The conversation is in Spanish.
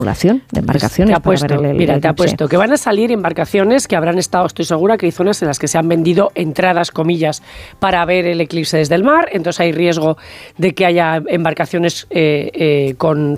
de embarcaciones. Te apuesto que van a salir embarcaciones que habrán estado, estoy segura, que hay zonas en las que se han vendido entradas, comillas, para ver el eclipse desde el mar, entonces hay riesgo de que haya embarcaciones con